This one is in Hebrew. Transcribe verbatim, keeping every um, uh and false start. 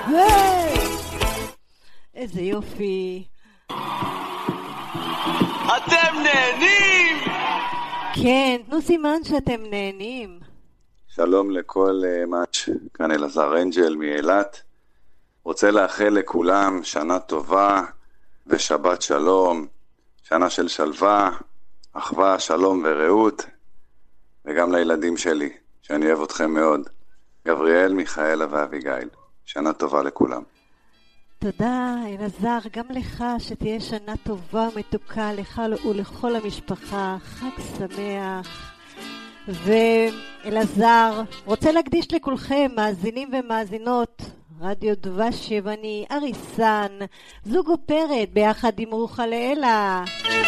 איזה יופי. אתם נהנים? כן, תנו סימן שאתם נהנים. שלום לכל מאץ', כאן אלעזר אנג'ל מאילת. רוצה לאחל לכולם שנה טובה ושבת שלום, שנה של שלווה, אחווה, שלום ורעות, וגם לילדים שלי, שאני אוהב אתכם מאוד, גבריאל, מיכאלה ואביגיל. שנה טובה לכולם. תודה אלעזר, גם לך שתהיה שנה טובה ומתוקה לך ולכל המשפחה, חג שמח. ואלעזר רוצה להקדיש לכולכם, מאזינים ומאזינות, רדיו דבש יווני, אריסן, זוג אופרת ביחד עם רוחה לאלה.